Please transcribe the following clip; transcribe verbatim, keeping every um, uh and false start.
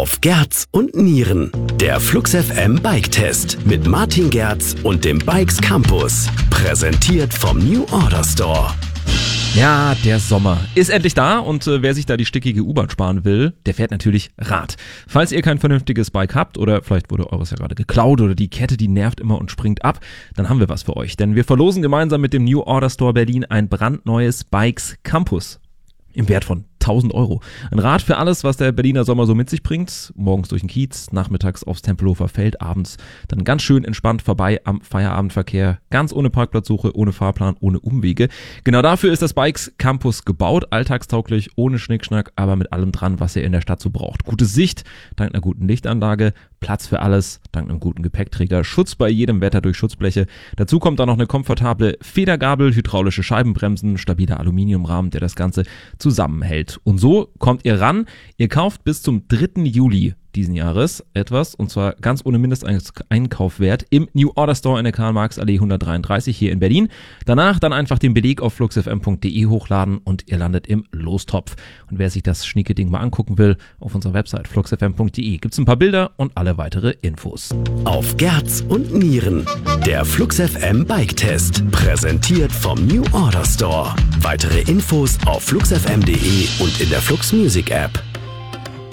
Auf Gerz und Nieren. Der Flux F M Bike Test mit Martin Gerz und dem Bikes Campus. Präsentiert vom New Order Store. Ja, der Sommer ist endlich da und äh, wer sich da die stickige U-Bahn sparen will, der fährt natürlich Rad. Falls ihr kein vernünftiges Bike habt oder vielleicht wurde eures ja gerade geklaut oder die Kette, die nervt immer und springt ab, dann haben wir was für euch. Denn wir verlosen gemeinsam mit dem New Order Store Berlin ein brandneues Bikes Campus im Wert von tausend Euro. Ein Rad für alles, was der Berliner Sommer so mit sich bringt. Morgens durch den Kiez, nachmittags aufs Tempelhofer Feld, abends dann ganz schön entspannt vorbei am Feierabendverkehr. Ganz ohne Parkplatzsuche, ohne Fahrplan, ohne Umwege. Genau dafür ist das Bikes Campus gebaut. Alltagstauglich, ohne Schnickschnack, aber mit allem dran, was ihr in der Stadt so braucht. Gute Sicht, dank einer guten Lichtanlage. Platz für alles, dank einem guten Gepäckträger. Schutz bei jedem Wetter durch Schutzbleche. Dazu kommt dann noch eine komfortable Federgabel, hydraulische Scheibenbremsen, stabiler Aluminiumrahmen, der das Ganze zusammenhält. Und so kommt ihr ran. Ihr kauft bis zum dritten Juli diesen Jahres etwas, und zwar ganz ohne Mindesteinkaufwert im New Order Store in der Karl-Marx-Allee hundertdreiunddreißig hier in Berlin. Danach dann einfach den Beleg auf fluxfm punkt de hochladen und ihr landet im Lostopf. Und wer sich das schnieke Ding mal angucken will, auf unserer Website fluxfm punkt de gibt's ein paar Bilder und alle weitere Infos. Auf Gerz und Nieren. Der Flux F M Bike Test. Präsentiert vom New Order Store. Weitere Infos auf fluxfm punkt de und in der Flux Music App.